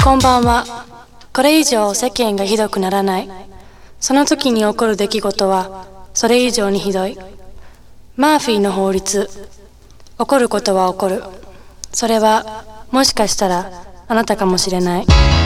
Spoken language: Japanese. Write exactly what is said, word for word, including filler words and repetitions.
こんばんは。これ以上世間がひどくならない。その時に起こる出来事はそれ以上にひどい。マーフィーの法律。起こることは起こる。それはもしかしたらあなたかもしれない。